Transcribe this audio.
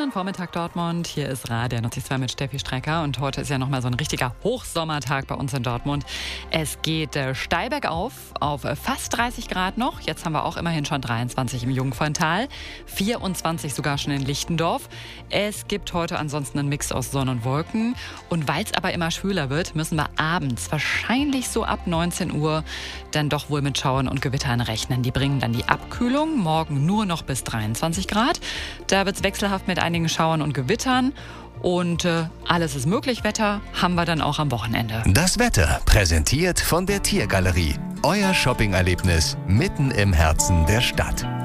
Schönen Vormittag, Dortmund. Hier ist Radio 92 mit Steffi Strecker und heute ist ja nochmal so ein richtiger Hochsommertag bei uns in Dortmund. Es geht steil bergauf auf fast 30 Grad noch. Jetzt haben wir auch immerhin schon 23 im Jungferntal, 24 sogar schon in Lichtendorf. Es gibt heute ansonsten einen Mix aus Sonne und Wolken. Und weil es aber immer schwüler wird, müssen wir abends, wahrscheinlich so ab 19 Uhr, dann doch wohl mit Schauern und Gewittern rechnen. Die bringen dann die Abkühlung. Morgen nur noch bis 23 Grad. Da wird es wechselhaft mit einigen Schauern und Gewittern. Und alles ist möglich. Wetter haben wir dann auch am Wochenende. Das Wetter präsentiert von der Tiergalerie. Euer Shoppingerlebnis mitten im Herzen der Stadt.